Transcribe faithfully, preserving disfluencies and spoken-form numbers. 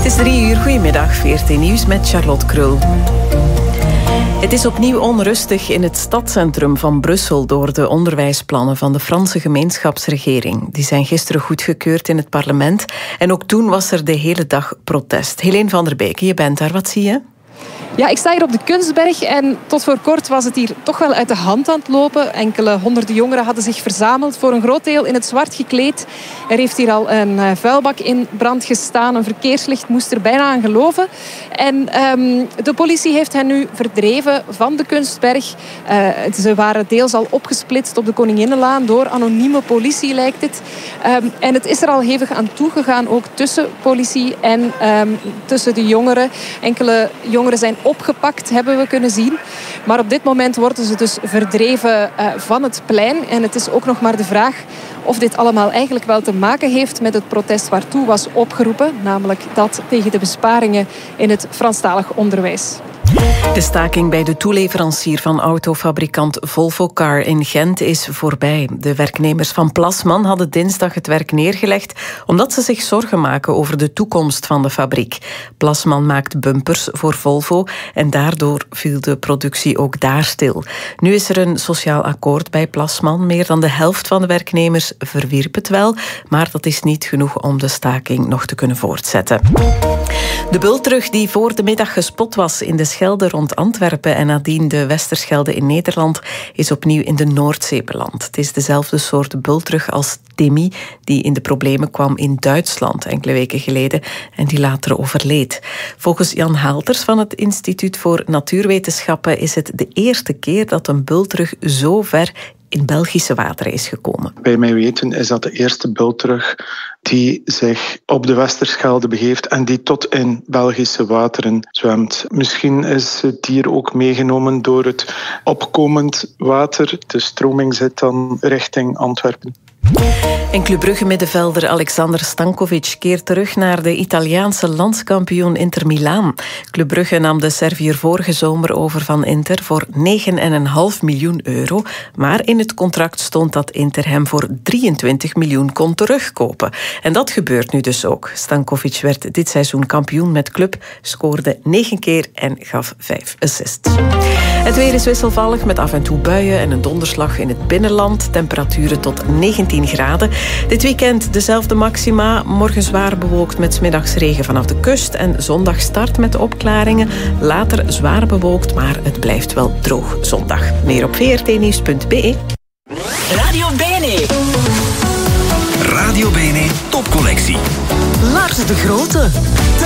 Het is drie uur, goedemiddag, V R T Nieuws met Charlotte Krul. Het is opnieuw onrustig in het stadscentrum van Brussel door de onderwijsplannen van de Franse gemeenschapsregering. Die zijn gisteren goedgekeurd in het parlement en ook toen was er de hele dag protest. Helene van der Beek, je bent daar, wat zie je? Ja, ik sta hier op de Kunstberg en tot voor kort was het hier toch wel uit de hand aan het lopen. Enkele honderden jongeren hadden zich verzameld, voor een groot deel in het zwart gekleed. Er heeft hier al een vuilbak in brand gestaan, een verkeerslicht moest er bijna aan geloven. En um, de politie heeft hen nu verdreven van de Kunstberg. Uh, ze waren deels al opgesplitst op de Koninginnenlaan door anonieme politie, lijkt het. Um, en het is er al hevig aan toegegaan, ook tussen politie en um, tussen de jongeren. Enkele jongeren zijn opgepakt, hebben we kunnen zien. Maar op dit moment worden ze dus verdreven uh, van het plein. En het is ook nog maar de vraag of dit allemaal eigenlijk wel te maken heeft met het protest waartoe was opgeroepen. Namelijk dat tegen de besparingen in het Franstalig onderwijs. De staking bij de toeleverancier van autofabrikant Volvo Car in Gent is voorbij. De werknemers van Plasman hadden dinsdag het werk neergelegd omdat ze zich zorgen maken over de toekomst van de fabriek. Plasman maakt bumpers voor Volvo en daardoor viel de productie ook daar stil. Nu is er een sociaal akkoord bij Plasman. Meer dan de helft van de werknemers verwierp het wel, maar dat is niet genoeg om de staking nog te kunnen voortzetten. De bultrug die voor de middag gespot was in de Schelde rond Antwerpen en nadien de Westerschelde in Nederland is opnieuw in de Noordzee beland. Het is dezelfde soort bultrug als Timmy die in de problemen kwam in Duitsland enkele weken geleden en die later overleed. Volgens Jan Halters van het Instituut voor Natuurwetenschappen is het de eerste keer dat een bultrug zo ver in Belgische wateren is gekomen. Bij mijn weten is dat de eerste bultrug die zich op de Westerschelde begeeft en die tot in Belgische wateren zwemt. Misschien is het dier ook meegenomen door het opkomend water. De stroming zit dan richting Antwerpen. En Club Brugge-middenvelder Alexander Stankovic keert terug naar de Italiaanse landskampioen Inter Milaan. Club Brugge nam de Serviër vorige zomer over van Inter voor negen komma vijf miljoen euro. Maar in het contract stond dat Inter hem voor drieëntwintig miljoen kon terugkopen. En dat gebeurt nu dus ook. Stankovic werd dit seizoen kampioen met club, scoorde negen keer en gaf vijf assists. Het weer is wisselvallig met af en toe buien en een donderslag in het binnenland. Temperaturen tot negentien graden. Dit weekend dezelfde maxima. Morgen zwaar bewolkt met 's middags regen vanaf de kust. En zondag start met opklaringen. Later zwaar bewolkt, maar het blijft wel droog zondag. Meer op v r t nieuws punt b e. Radio Bene. Radio Bene topcollectie. Lars de Grote.